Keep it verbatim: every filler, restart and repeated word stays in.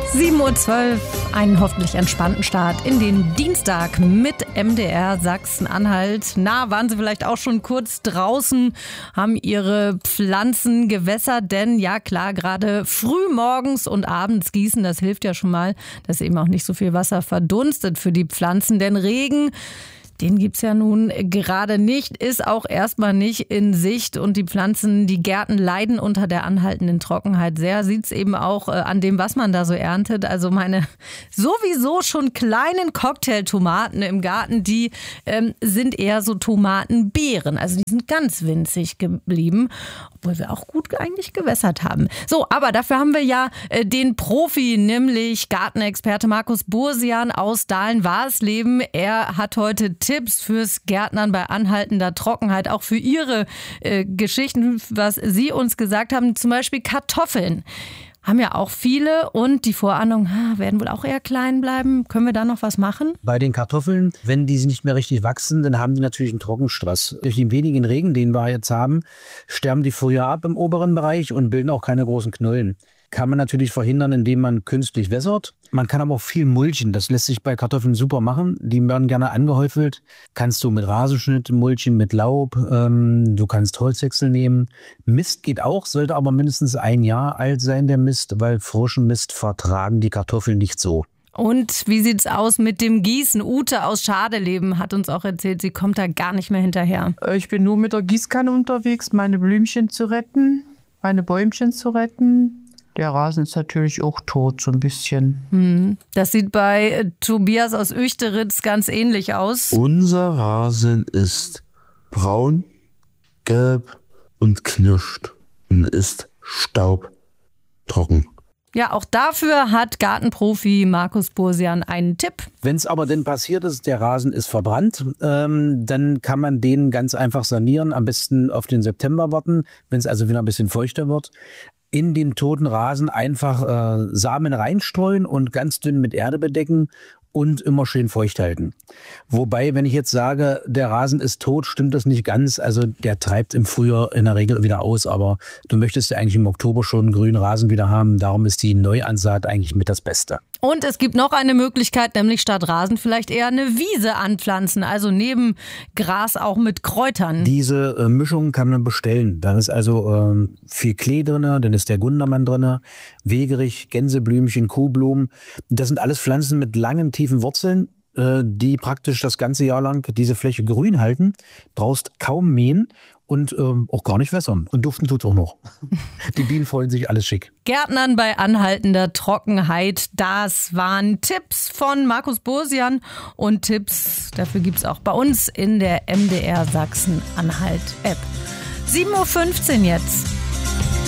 sieben Uhr zwölf, einen hoffentlich entspannten Start in den Dienstag mit M D R Sachsen-Anhalt. Na, waren Sie vielleicht auch schon kurz draußen, haben Ihre Pflanzen gewässert? Denn ja klar, gerade früh morgens und abends gießen, das hilft ja schon mal, dass eben auch nicht so viel Wasser verdunstet für die Pflanzen. Denn Regen, den gibt's ja nun gerade nicht, ist auch erstmal nicht in Sicht und die Pflanzen, die Gärten leiden unter der anhaltenden Trockenheit sehr. Sieht's eben auch an dem, was man da so erntet. Also meine sowieso schon kleinen Cocktailtomaten im Garten, die ähm, sind eher so Tomatenbeeren. Also die sind ganz winzig geblieben, obwohl wir auch gut eigentlich gewässert haben. So, aber dafür haben wir ja äh, den Profi, nämlich Gartenexperte Markus Bursian aus Dahlen-Warsleben. Er hat heute Tipps fürs Gärtnern bei anhaltender Trockenheit, auch für Ihre äh, Geschichten, was Sie uns gesagt haben, zum Beispiel Kartoffeln. Haben ja auch viele und die Vorahnung werden wohl auch eher klein bleiben. Können wir da noch was machen? Bei den Kartoffeln, wenn die nicht mehr richtig wachsen, dann haben die natürlich einen Trockenstress. Durch den wenigen Regen, den wir jetzt haben, sterben die früher ab im oberen Bereich und bilden auch keine großen Knollen. Kann man natürlich verhindern, indem man künstlich wässert. Man kann aber auch viel mulchen. Das lässt sich bei Kartoffeln super machen. Die werden gerne angehäufelt. Kannst du mit Rasenschnitt mulchen, mit Laub. Ähm, du kannst Holzhäcksel nehmen. Mist geht auch, sollte aber mindestens ein Jahr alt sein, der Mist, weil frischen Mist vertragen die Kartoffeln nicht so. Und wie sieht's aus mit dem Gießen? Ute aus Schadeleben hat uns auch erzählt, sie kommt da gar nicht mehr hinterher. Ich bin nur mit der Gießkanne unterwegs, meine Blümchen zu retten, meine Bäumchen zu retten. Der Rasen ist natürlich auch tot, so ein bisschen. Das sieht bei äh, Tobias aus Uechteritz ganz ähnlich aus. Unser Rasen ist braun, gelb und knirscht und ist staubtrocken. Ja, auch dafür hat Gartenprofi Markus Bursian einen Tipp. Wenn es aber denn passiert ist, der Rasen ist verbrannt, ähm, dann kann man den ganz einfach sanieren. Am besten auf den September warten, wenn es also wieder ein bisschen feuchter wird. In den toten Rasen einfach äh, Samen reinstreuen und ganz dünn mit Erde bedecken und immer schön feucht halten. Wobei, wenn ich jetzt sage, der Rasen ist tot, stimmt das nicht ganz. Also der treibt im Frühjahr in der Regel wieder aus, aber du möchtest ja eigentlich im Oktober schon einen grünen Rasen wieder haben. Darum ist die Neuansaat eigentlich mit das Beste. Und es gibt noch eine Möglichkeit, nämlich statt Rasen vielleicht eher eine Wiese anpflanzen, also neben Gras auch mit Kräutern. Diese äh, Mischung kann man bestellen. Da ist also äh, viel Klee drin, dann ist der Gundermann drin, Wegerich, Gänseblümchen, Kuhblumen. Das sind alles Pflanzen mit langen, tiefen Wurzeln, äh, die praktisch das ganze Jahr lang diese Fläche grün halten, brauchst kaum mähen und ähm, auch gar nicht wässern. Und duften tut's auch noch. Die Bienen freuen sich, alles schick. Gärtnern bei anhaltender Trockenheit, das waren Tipps von Markus Bursian und Tipps, dafür gibt's auch bei uns in der M D R Sachsen-Anhalt App. sieben Uhr fünfzehn jetzt.